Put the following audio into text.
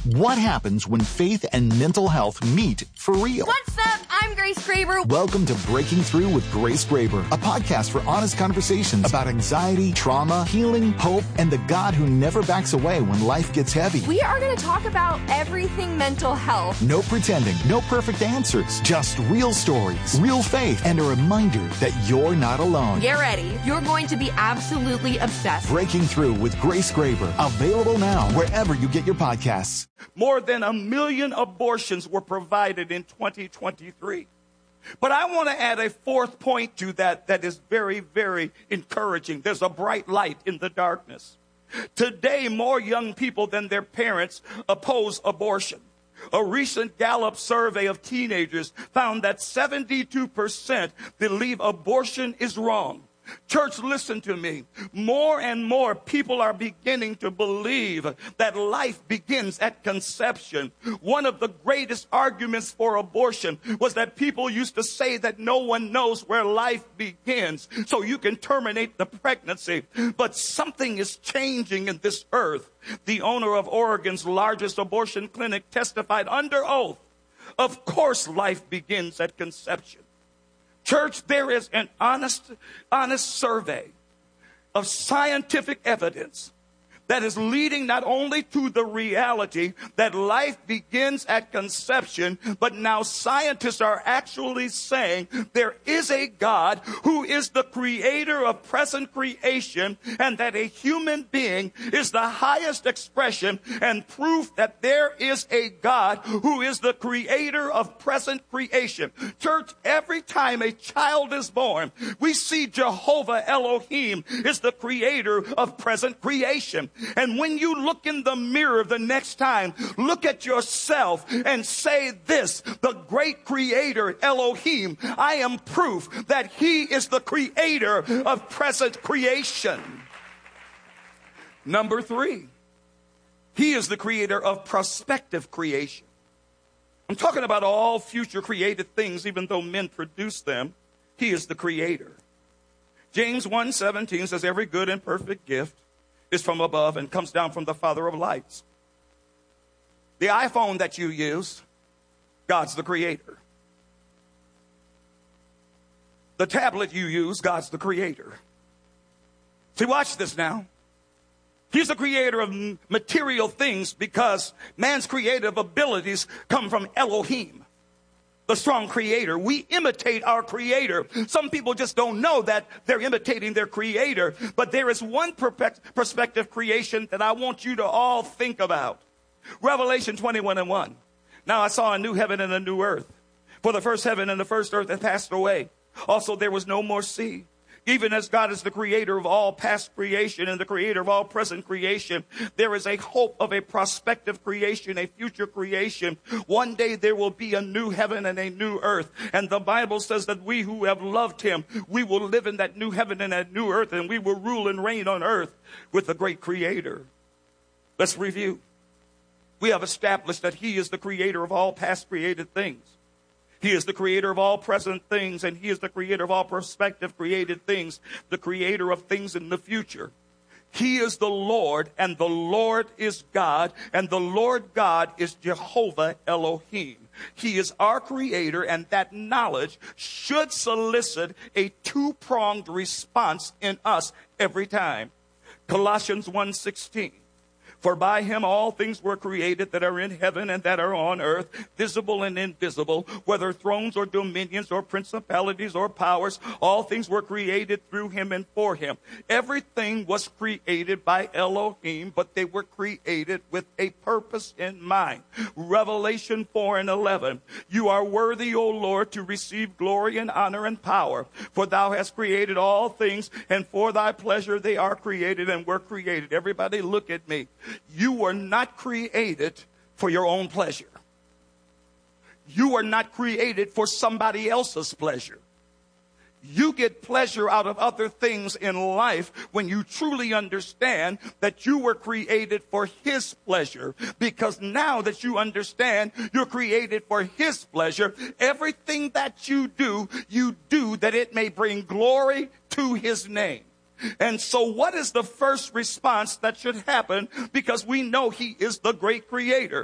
What happens when faith and mental health meet for real? What's up? I'm Grace Graber. Welcome to Breaking Through with Grace Graber, a podcast for honest conversations about anxiety, trauma, healing, hope, and the God who never backs away when life gets heavy. We are going to talk about everything mental health. No pretending, no perfect answers, just real stories, real faith, and a reminder that you're not alone. Get ready. You're going to be absolutely obsessed. Breaking Through with Grace Graber, available now wherever you get your podcasts. More than 1 million abortions were provided in 2023. But I want to add a fourth point to that is very, very encouraging. There's a bright light in the darkness. Today, more young people than their parents oppose abortion. A recent Gallup survey of teenagers found that 72% believe abortion is wrong. Church, listen to me. More and more people are beginning to believe that life begins at conception. One of the greatest arguments for abortion was that people used to say that no one knows where life begins, so you can terminate the pregnancy. But something is changing in this earth. The owner of Oregon's largest abortion clinic testified under oath. Of course, life begins at conception. Church, there is an honest survey of scientific evidence that is leading not only to the reality that life begins at conception, but now scientists are actually saying there is a God who is the creator of present creation, and that a human being is the highest expression and proof that there is a God who is the creator of present creation. Church, every time a child is born, we see Jehovah Elohim is the creator of present creation. And when you look in the mirror the next time, look at yourself and say this: the great creator Elohim, I am proof that he is the creator of present creation. Number 3, he is the creator of prospective creation. I'm talking about all future created things, even though men produce them. He is the creator. James 1:17 says every good and perfect gift is from above and comes down from the Father of lights. The iPhone that you use, God's the creator. The tablet you use, God's the creator. See, watch this now. He's the creator of material things because man's creative abilities come from Elohim, the strong creator. We imitate our creator. Some people just don't know that they're imitating their creator. But there is one perspective creation that I want you to all think about. Revelation 21:1. Now I saw a new heaven and a new earth. For the first heaven and the first earth had passed away. Also there was no more sea. Even as God is the creator of all past creation and the creator of all present creation, there is a hope of a prospective creation, a future creation. One day there will be a new heaven and a new earth. And the Bible says that we who have loved him, we will live in that new heaven and that new earth, and we will rule and reign on earth with the great creator. Let's review. We have established that he is the creator of all past created things. He is the creator of all present things, and he is the creator of all prospective created things, the creator of things in the future. He is the Lord, and the Lord is God, and the Lord God is Jehovah Elohim. He is our creator, and that knowledge should solicit a two-pronged response in us every time. Colossians 1:16. For by him all things were created that are in heaven and that are on earth, visible and invisible, whether thrones or dominions or principalities or powers. All things were created through him and for him. Everything was created by Elohim, but they were created with a purpose in mind. Revelation 4:11. You are worthy, O Lord, to receive glory and honor and power. For thou hast created all things, and for thy pleasure they are created and were created. Everybody look at me. You were not created for your own pleasure. You were not created for somebody else's pleasure. You get pleasure out of other things in life when you truly understand that you were created for his pleasure. Because now that you understand you're created for his pleasure, everything that you do that it may bring glory to his name. And so what is the first response that should happen? Because we know he is the great creator.